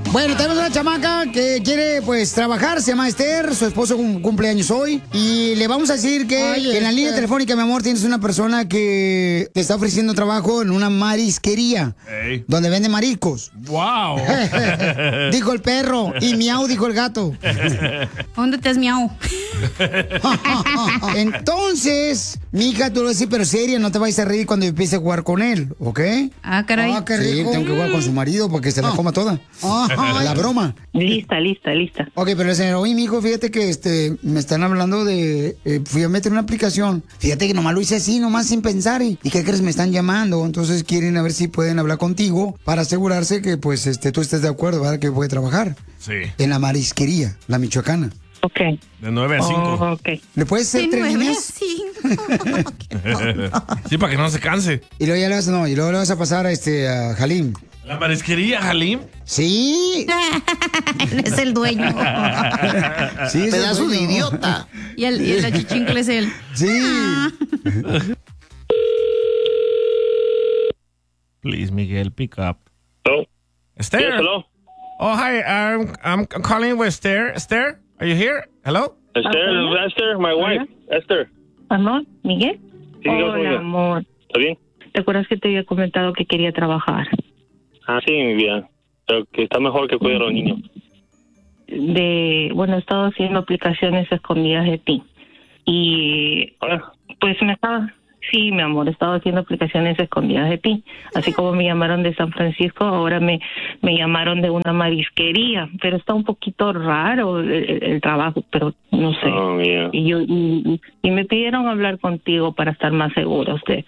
Bueno, tenemos una chamaca que quiere, pues, trabajar. Se llama Esther. Su esposo cumple años hoy. Y le vamos a decir que en la línea telefónica, mi amor, tienes una persona que te está ofreciendo trabajo en una marisquería. Hey. Donde vende mariscos. ¡Wow! Dijo el perro. Y miau, dijo el gato. ¿Dónde te has miau? Entonces, mija, tú lo decís, pero seria, no te vayas a reír cuando empiece a jugar con él, ¿ok? Ah, caray. Ah, qué rico. Sí, tengo que jugar con su marido para que se la coma toda. La broma. Lista. Ok, pero señor, oye, mijo, fíjate que me están hablando de... fui a meter una aplicación. Fíjate que nomás lo hice así, nomás sin pensar. ¿Y qué crees? Me están llamando. Entonces quieren a ver si pueden hablar contigo para asegurarse que, pues, tú estés de acuerdo, ¿verdad? Que puede trabajar. Sí. En la marisquería, la michoacana. Ok. De 9 a 5. Ok. ¿Le puedes hacer 3 líneas? Sí, para que no se canse. Y luego ya le vas a pasar a Halim. ¿La marisquería Halim? Sí. Él es el dueño. Sí, es Pedazo el de dueño. idiota. Y el achichincle es él. Sí. Please, Miguel, pick up. Hello? Esther? Yes, hello? Oh, hi. I'm calling with Esther. Esther, are you here? Hello? Esther, my wife. Esther. ¿Amor? ¿Miguel? Sí, dígame, Hola, oiga. amor. ¿Está bien? ¿Te acuerdas que te había comentado que quería trabajar? Ah, sí, mi vida. Pero que está mejor que cuidar a los niños. He estado haciendo aplicaciones escondidas de ti. Y ¿Hola? pues sí, mi amor, he estado haciendo aplicaciones escondidas de ti. Así como me llamaron de San Francisco, ahora me llamaron de una marisquería. Pero está un poquito raro el trabajo, pero no sé. Oh, yeah. Y me pidieron hablar contigo para estar más seguros de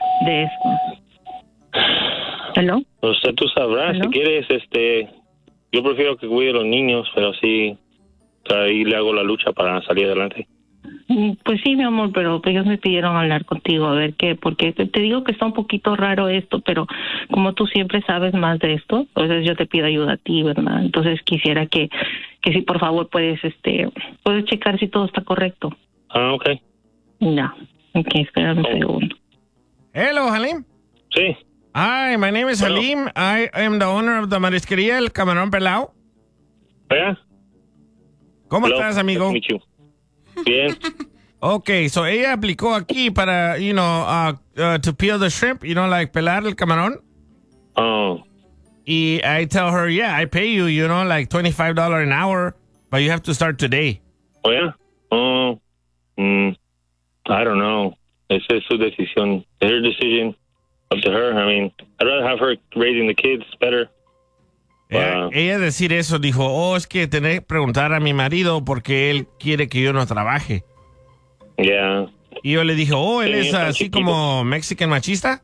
esto. ¿Hello? O sea, tú sabrás. ¿Hello? Si quieres, yo prefiero que cuide a los niños, pero sí, ahí le hago la lucha para salir adelante. Pues sí, mi amor, pero ellos me pidieron hablar contigo, a ver qué, porque te digo que está un poquito raro esto, pero como tú siempre sabes más de esto, entonces yo te pido ayuda a ti, ¿verdad? Entonces quisiera que si por favor puedes checar si todo está correcto. Ah, ok. No, ok, espera un segundo. Hello, Halim. Sí. Hi, my name is Hello. Halim. I am the owner of the marisquería El Camarón Pelao. ¿Vea? ¿Cómo Hello. estás, amigo? Nice to meet you. Bien. Okay, so ella aplicó aquí para, to peel the shrimp, like pelar el camarón. Oh. Y I tell her, yeah, I pay you, like $25 an hour, but you have to start today. Oh, yeah? Oh. I don't know. Esa es su decisión. It's her decision. Up to her. I mean, I'd rather have her raising the kids better. Ella decir eso, dijo, es que tener que preguntar a mi marido porque él quiere que yo no trabaje. Yeah. Y yo le dije, él Sí, es está así chiquito. como mexican machista.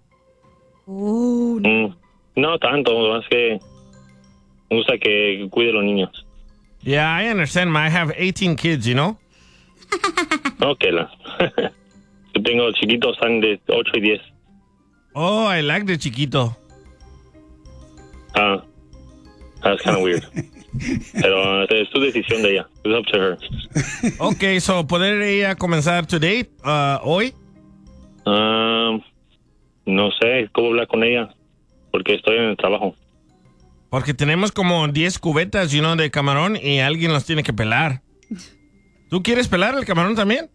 No tanto, más que me gusta que cuide a los niños. Yeah, I understand, I have 18 kids, Ok, yo tengo chiquitos, están de 8 y 10. Oh, I like the chiquito. That's kind of weird. Pero es tu decisión de ella. It's up to her. Okay, so ¿poder ella comenzar today, hoy? No sé cómo hablar con ella, porque estoy en el trabajo. Porque tenemos como 10 cubetas, de camarón y alguien los tiene que pelar. ¿Tú quieres pelar el camarón también?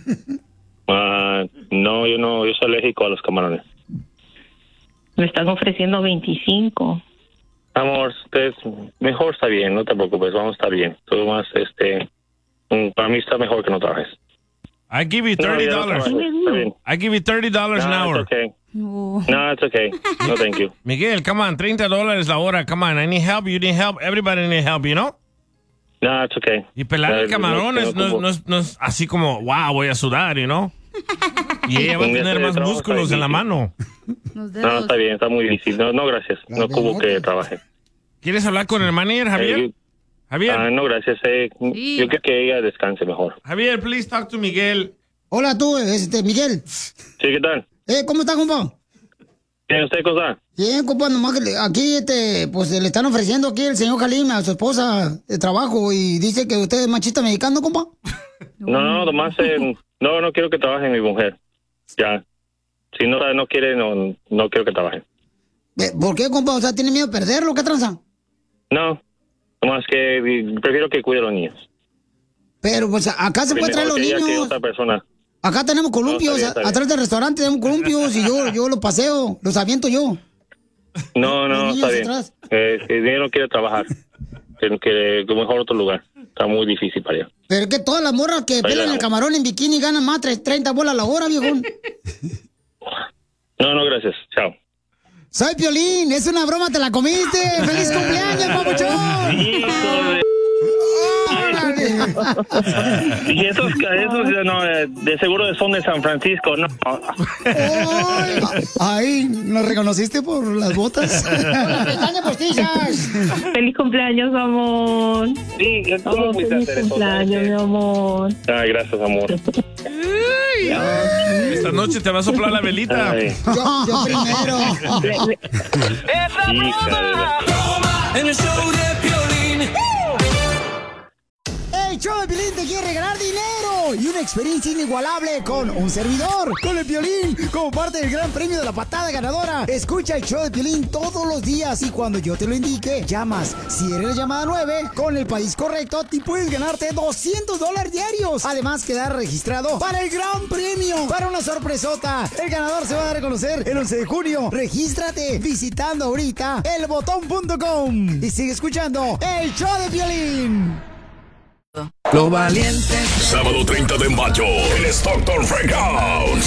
No, yo soy alérgico a los camarones. Me están ofreciendo 25. Amor, mejor está bien, no te preocupes, vamos a estar bien. Todo más, para mí está mejor que no trabajes. I give you $30. Está bien. I give you $30 an hour. It's okay. No, it's okay. No, thank you. Miguel, come on, $30 la hora, come on. I need help, you need help, everybody need help, No, it's okay. Y pelar el camarón no, no es así como, wow, voy a sudar, Y ella va a tener más músculos en la mano. Los No, dedos. está bien, está muy difícil. No, gracias. No ocupo que trabaje. ¿Quieres hablar con el manager, Javier? Javier. No, gracias. Sí. Yo creo que ella descanse mejor. Javier, please talk to Miguel. Hola, tú, Miguel. Sí, ¿qué tal? ¿Cómo estás, compa? ¿Tiene usted cosa? Bien, compa, nomás que aquí, pues le están ofreciendo aquí el señor Halim a su esposa de trabajo y dice que usted es machista mexicano, compa. No, nomás, no quiero que trabaje mi mujer. Ya. Si no quiere, no quiero que trabaje. ¿Por qué, compa? O sea, ¿tiene miedo de perderlo? ¿Qué tranza? No, Nomás que prefiero que cuide a los niños. Pero pues acá se puede traer los Que ella que niños. otra persona. Acá tenemos columpios, está bien. atrás del restaurante tenemos columpios y yo los paseo, los aviento yo. No, Los está niños bien. atrás. Si ella no quiere trabajar, que mejor otro lugar. Está muy difícil para ella. Pero es que todas las morras que pelan el camarón en bikini ganan más 30 bolas la hora, viejón. No, gracias. Chao. Soy Piolín, es una broma, te la comiste. ¡Feliz cumpleaños, papuchón! Y esos no, de seguro son de San Francisco, ¿no? Ay, ¿nos reconociste por las botas? Por las pestañas postizas. Feliz cumpleaños, amor. Sí, ¿cómo fuiste a hacer Feliz eso? cumpleaños, mi amor. Ay, gracias, amor. Esta noche te va a soplar la velita. Ay. Yo primero. En el show de Piolín. El show de Piolín te quiere regalar dinero y una experiencia inigualable con un servidor, con el Piolín, como parte del gran premio de la patada ganadora. Escucha el show de Piolín todos los días y cuando yo te lo indique, llamas. Si eres la llamada 9, con el país correcto, te puedes ganarte $200 diarios. Además, quedar registrado para el gran premio, para una sorpresota. El ganador se va a dar a conocer el 11 de junio. Regístrate visitando ahorita elbotón.com y sigue escuchando el show de Piolín. Los valientes. Sábado 30 de mayo en Stockton Breakout.